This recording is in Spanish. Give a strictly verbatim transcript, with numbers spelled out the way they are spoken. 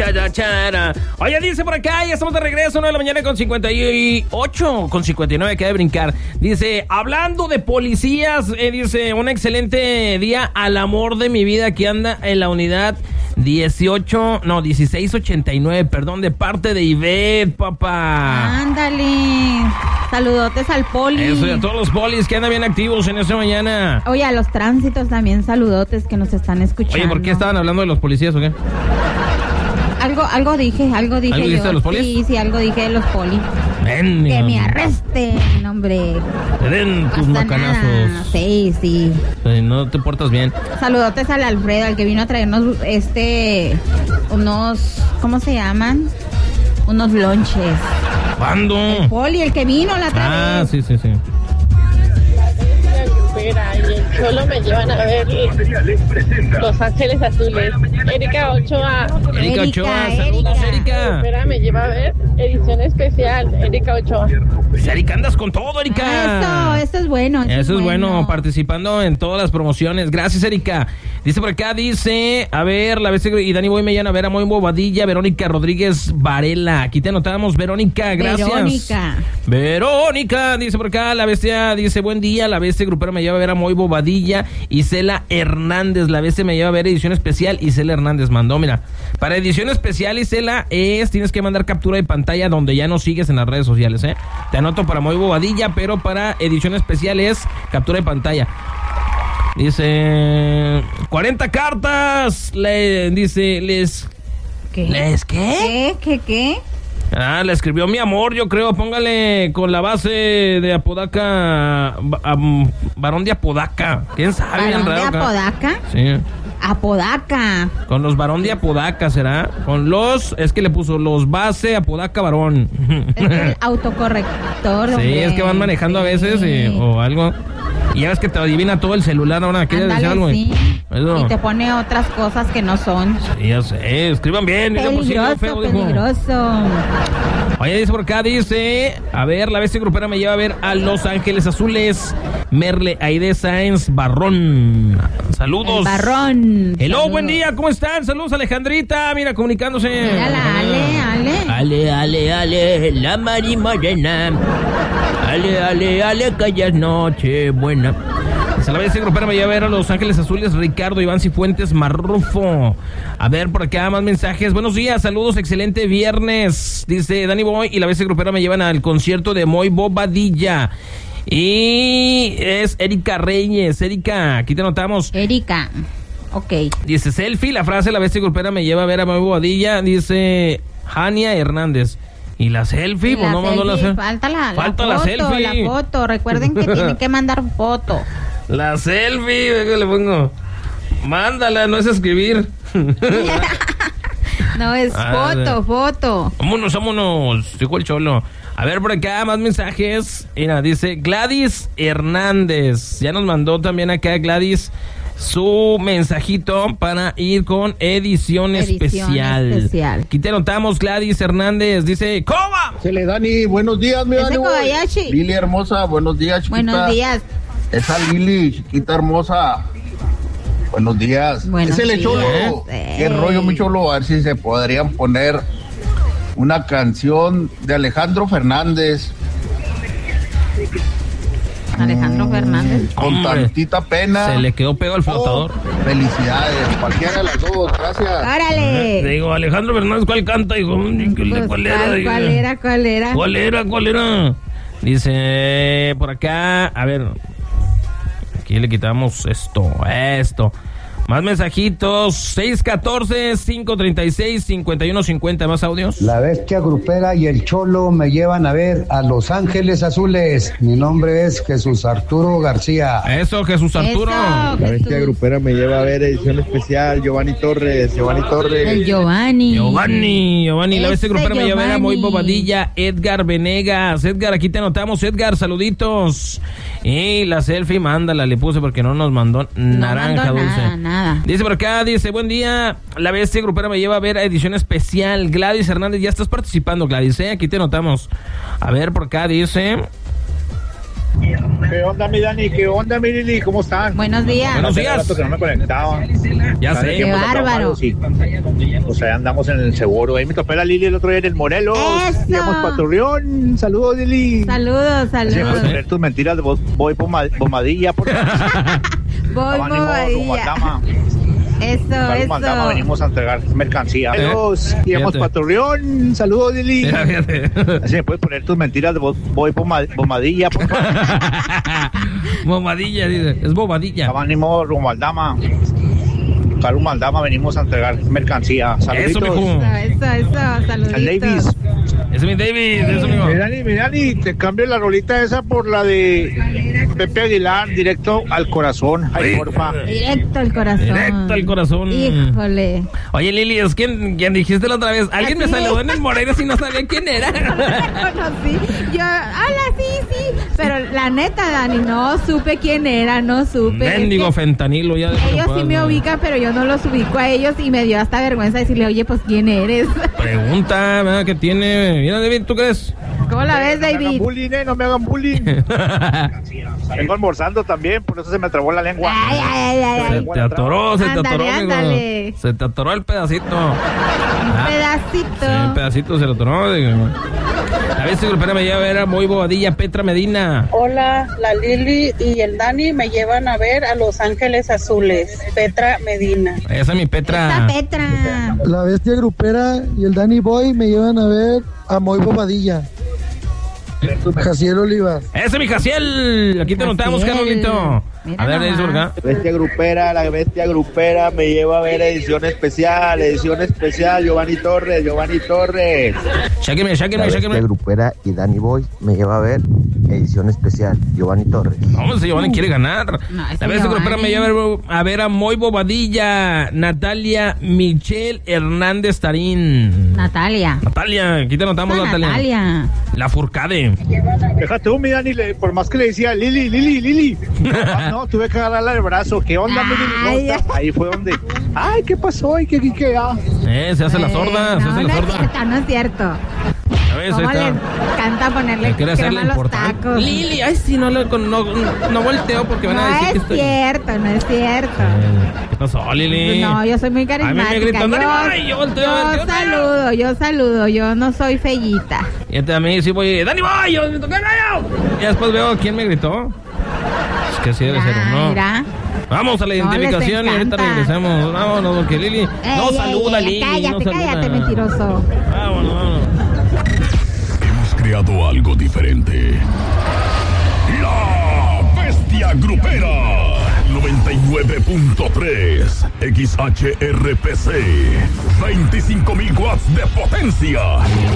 chara, chara. Oye, dice por acá, ya estamos de regreso, nueve de la mañana con cincuenta y ocho, con cincuenta y nueve, que de brincar. Dice, hablando de policías, eh, dice, un excelente día al amor de mi vida que anda en la unidad dieciocho, no, dieciséis ochenta y nueve, perdón, de parte de Ivette, papá. Ándale. Saludotes al poli. Eso, y a todos los polis que andan bien activos en esta mañana. Oye, a los tránsitos también saludotes que nos están escuchando. Oye, ¿por qué estaban hablando de los policías o qué? Algo, algo dije, algo dije ¿Algo yo. dijiste de los polis? Sí, sí, algo dije de los polis. Ven, Que me arresten, hombre. Te den tus Hasta macanazos. nada. Sí, sí. Sí, no te portas bien. Saludotes al Alfredo, al que vino a traernos este, unos, ¿cómo se llaman? Unos lonches. ¿Cuándo? El poli, el que vino la otra Ah, vez. sí, sí, sí. Y el Cholo me llevan a ver Los Ángeles Azules. Erika Ochoa. Erika Ochoa, Erika, saludos, Erika. Erika. Espera, me lleva a ver edición especial. Erika Ochoa. Pues, Erika, andas con todo, Erika. Ah, eso, eso es bueno. Eso es bueno, participando en todas las promociones. Gracias, Erika. Dice por acá, dice, a ver, la vez y Dani Boy me llaman a ver a Moy Bobadilla, Verónica Rodríguez Varela. Aquí te anotamos, Verónica, gracias. Verónica. Verónica, dice por acá, la bestia, dice, buen día, la bestia grupera me lleva a ver a Moy Bobadilla, Isela Hernández, la bestia me lleva a ver edición especial, Isela Hernández mandó, mira, para edición especial, Isela, es, tienes que mandar captura de pantalla donde ya nos sigues en las redes sociales, ¿eh? Te anoto para Moy Bobadilla, pero para edición especial es captura de pantalla. Dice, cuarenta cartas, le dice, les... ¿Qué? ¿Les qué? ¿Qué? ¿Qué? ¿Qué? Ah, le escribió mi amor, yo creo, póngale con la base de Apodaca, um, varón de Apodaca, ¿quién sabe? ¿Varón de Raro, acá. Apodaca? Sí, Apodaca. con los varón de Apodaca, ¿será? Con los, es que le puso los base Apodaca varón. Es el autocorrector, Sí, hombre. es que van manejando a veces Sí. y- o algo. Y ya ves que te adivina todo el celular ahora, ¿quieres decir algo? Ándale, sí. Eso. Y te pone otras cosas que no son. Sí, ya sé, escriban bien. digan por sí, no Peligroso, feo, dijo. peligroso. Oye, dice por acá, dice, a ver, la bestia grupera me lleva a ver a Los Ángeles Azules, Merle Aide Sáenz Barrón. Saludos. El Barrón. Hello, Saludos. buen día, ¿cómo están? Saludos, Alejandrita, mira, comunicándose. Mírala, Ale, Ale. Ale, ale, ale, la Mari Morena. Ale, ale, ale, que ya es noche buena. Dice, la bestia grupera me lleva a ver a Los Ángeles Azules, Ricardo Iván Cifuentes Marrufo. A ver, por acá más mensajes. Buenos días, saludos, excelente viernes. Dice Dani Boy y la bestia grupera me llevan al concierto de Moy Bobadilla. Y es Erika Reyes. Erika, aquí te anotamos. Erika. Ok. Dice selfie, la frase la bestia grupera me lleva a ver a Moy Bobadilla. Dice Jania Hernández. ¿Y la selfie? Y Pues la no mandó la selfie, selfie. falta la, Falta la la foto, selfie. la foto. Recuerden que tienen que mandar foto. La selfie, ve que le pongo. Mándala, no es escribir. No, es Ah, foto, foto. Vámonos, vámonos, dijo el Cholo. A ver, por acá, más mensajes. Mira, dice Gladys Hernández. Ya nos mandó también acá Gladys su mensajito para ir con edición, Edición especial. especial. Aquí te notamos, Gladys Hernández. Dice, ¿cómo? Se le Dani, buenos días, mi Ese Dani. Kobayashi. Lili hermosa, buenos días, chiquita. Buenos días. Esa Lili, chiquita hermosa. Buenos días. Buenos Ese le días. Cholo. Ey. Qué rollo, mi Cholo. A ver si se podrían poner una canción de Alejandro Fernández. Alejandro Fernández. Con Hombre, tantita pena. Se le quedó pegado al flotador. Oh, felicidades. Cualquiera de las dos. Gracias. Le ¡Órale! digo, Alejandro Fernández, ¿cuál canta? Dijo, Pues, ¿cuál era? ¿cuál, Digo, cuál era? ¿Cuál era? ¿Cuál era? ¿Cuál era? Dice, por acá, a ver, aquí le quitamos esto, esto. Más mensajitos, seis uno cuatro, cinco tres seis, cinco uno cinco cero, más audios. La bestia grupera y el Cholo me llevan a ver a Los Ángeles Azules. Mi nombre es Jesús Arturo García. Eso, Jesús Arturo. Eso. La bestia grupera me lleva a ver edición especial, Giovanni Torres, Giovanni Torres. El Giovanni. Giovanni, Giovanni, la bestia Ese grupera me lleva a ver a Moy Giovanni. Bobadilla, Edgar Venegas. Edgar, aquí te anotamos, Edgar, saluditos. Y la selfie, mándala, le puse porque no nos mandó naranja mandó dulce. nada, nada. Dice por acá, dice, buen día, la bestia grupera me lleva a ver a edición especial. Gladys Hernández, ya estás participando, Gladys, ¿eh? Aquí te notamos. A ver, por acá dice... ¿Qué onda, mi Dani? ¿Qué onda, mi Lili? ¿Cómo están? Buenos días. Buenos Hace días. rato que no me conectaba. Ya sé. Qué bárbaro. Sí. Pues ahí andamos en el seguro. Ahí me topé la Lili el otro día en el Morelos. ¡Eso! Íbamos patrullión. Saludos, Lili. Saludos, Si me puedes saludos. poner tus mentiras, voy, voy poma- pomadilla. Por Voy, movadilla. Eso, Maldama, eso. venimos a entregar mercancía. Eh, Saludos. Íbamos fíjate. patrullión. Saludos, Lili. Mira, fíjate. Si me puedes poner tus mentiras, voy, voy poma- pomadilla. Por Bobadilla, dice. Es bobadilla. Ánimo, Rumaldama. Carlos Maldama, venimos a entregar mercancía. Eso, Saluditos. mijo. Eso, eso, eso. Saluditos. Al Davis. Ese es mi David. Eso, mijo. Mi Dani, mi Dani, te cambio la rolita esa por la de Pepe Aguilar, directo al corazón. Ay, porfa. Directo al corazón. Directo al corazón. Híjole. Oye, Lili, es quien, quien dijiste la otra vez. Alguien me Así saludó es. en el Morelos y no sabía quién era. No la conocí. Yo, hola, sí, sí. Pero la neta, Dani, no supe quién era, no supe. Es Mendigo que fentanilo ya. ellos sí me ubican, pero yo no los ubico a ellos y me dio hasta vergüenza decirle, oye, pues, ¿quién eres? Pregunta, ¿verdad? ¿Qué tiene? Mira, David, ¿tú crees? ¿Cómo la ves, No me hagan David? bullying, eh, no me hagan bullying. Vengo almorzando también, por eso se me trabó la lengua. Ay, ay, ay, Se ay. te atoró, se te Ándale, atoró, amigo. ándale. Se te atoró el pedacito. Un Ah, pedacito. sí, el pedacito se lo atoró. digo. A ver si grupera me lleva a ver a muy bobadilla Petra Medina. Hola, la Lili y el Dani me llevan a ver a Los Ángeles Azules. Petra Medina. Esa es mi Petra. Esa Petra. La bestia grupera y el Danny Boy me llevan a ver a Moy Bobadilla. Jaciel Olivas. Ese es mi Jaciel. Aquí te notamos, Jaciel. Carolito. Mira A ver, nomás. dice por acá. Bestia grupera, la bestia grupera me lleva a ver edición especial, edición especial, Giovanni Torres, Giovanni Torres. Sáqueme, sáqueme, La bestia sáqueme. grupera y Danny Boy me lleva a ver edición especial, Giovanni Torres. Vamos, ese Giovanni quiere ganar. No, ese La vez que Giovanni. grupera me lleva a ver, a ver a Moy Bobadilla, Natalia Michelle Hernández Tarín. Natalia. Natalia, aquí te notamos, Esa Natalia. Natalia. La Furcade. Déjate tú, mi Dani, le- por más que le decía Lili, Lili, Lili. No, tuve que agarrarla del brazo. ¿Qué onda, mi Lili? Ay, ¿Cómo estás? Ahí fue donde. Ay, ¿qué pasó? Ay, ¿qué, qué, qué? Ah. Eh, se hace la sorda, Eh, se no, hace no la es sorda. cierto, no es cierto. A ver, ahí ¿Cómo le está. encanta ponerle Le quiere hacer crema la a los importante. tacos? Lili, ay, sí, no, le- no, no, no volteo porque van a No decir que es estoy. cierto, no es cierto. Eh, ¿Qué pasó, Lili? No, yo soy muy A mí me carismática. gritan, yo, "Dani, Boy", yo volteo, yo yo saludo, yo saludo, yo no soy fellita. Y este a mí sí voy, Dani Boy, yo me toqué el gallo. Y después veo quién me gritó. Es que así debe ser, Ah, ¿no? mira. Vamos a la No, les identificación y ahorita encanta. regresamos. Vámonos, porque Lili no Ey, saluda, ey, ey, Lili. cállate, no saluda. cállate, mentiroso. Vámonos, vámonos. Hemos creado algo diferente. La Bestia Grupera. noventa y nueve punto tres X H R P C. veinticinco mil watts de potencia.